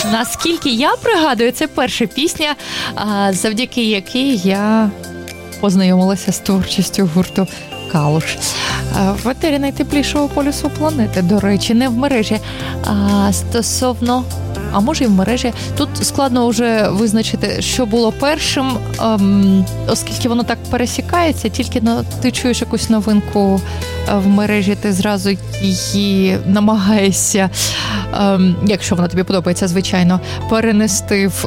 Наскільки я пригадую, це перша пісня, завдяки якій я познайомилася з творчістю гурту «Калуш». В етері найтеплішого полюсу планети, до речі, не в мережі. Стосовно, а може і в мережі, тут складно вже визначити, що було першим, оскільки воно так пересікається, тільки ти чуєш якусь новинку в мережі, ти зразу її намагаєшся, якщо вона тобі подобається, звичайно, перенести в